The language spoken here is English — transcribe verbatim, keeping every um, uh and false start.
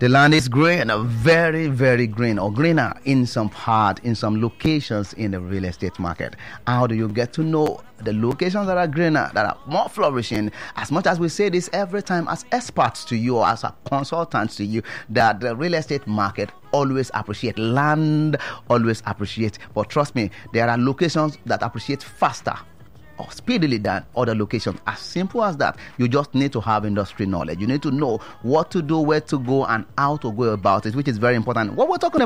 The land is green, uh, very, very green or greener in some part, in some locations in the real estate market. How do you get to know the locations that are greener, that are more flourishing? As much as we say this every time as experts to you or as a consultants to you, that the real estate market always appreciate land, always appreciate. But trust me, there are locations that appreciate faster or speedily than other locations. As simple as that. You just need to have industry knowledge. You need to know what to do, where to go, and how to go about it, which is very important. What we're talking about